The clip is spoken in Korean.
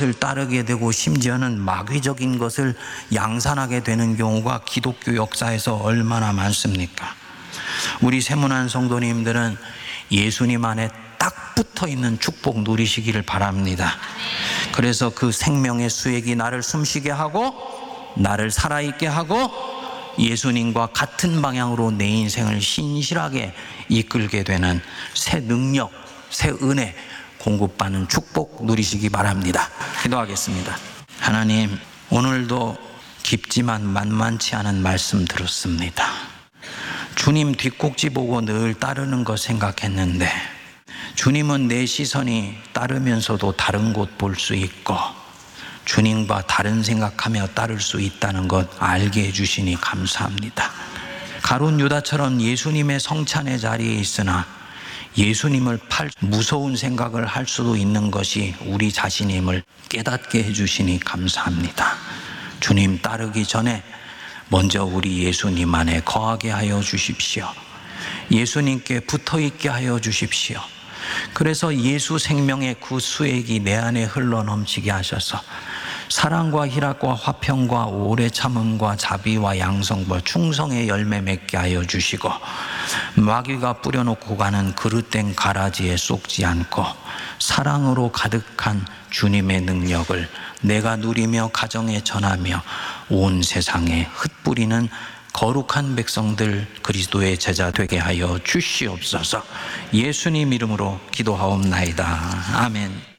것을 따르게 되고 심지어는 마귀적인 것을 양산하게 되는 경우가 기독교 역사에서 얼마나 많습니까? 우리 세문안 성도님들은 예수님 안에 딱 붙어 있는 축복 누리시기를 바랍니다. 그래서 그 생명의 수액이 나를 숨쉬게 하고 나를 살아있게 하고 예수님과 같은 방향으로 내 인생을 신실하게 이끌게 되는 새 능력, 새 은혜 공급받는 축복 누리시기 바랍니다. 기도하겠습니다. 하나님, 오늘도 깊지만 만만치 않은 말씀 들었습니다. 주님 뒷꼭지 보고 늘 따르는 것 생각했는데 주님은 내 시선이 따르면서도 다른 곳 볼 수 있고 주님과 다른 생각하며 따를 수 있다는 것 알게 해주시니 감사합니다. 가룟 유다처럼 예수님의 성찬의 자리에 있으나 예수님을 팔 무서운 생각을 할 수도 있는 것이 우리 자신임을 깨닫게 해주시니 감사합니다. 주님 따르기 전에 먼저 우리 예수님 안에 거하게 하여 주십시오. 예수님께 붙어있게 하여 주십시오. 그래서 예수 생명의 그 수액이 내 안에 흘러넘치게 하셔서 사랑과 희락과 화평과 오래 참음과 자비와 양성과 충성의 열매 맺게 하여 주시고 마귀가 뿌려놓고 가는 그릇된 가라지에 쏙지 않고 사랑으로 가득한 주님의 능력을 내가 누리며 가정에 전하며 온 세상에 흩뿌리는 거룩한 백성들 그리스도의 제자 되게 하여 주시옵소서. 예수님 이름으로 기도하옵나이다. 아멘.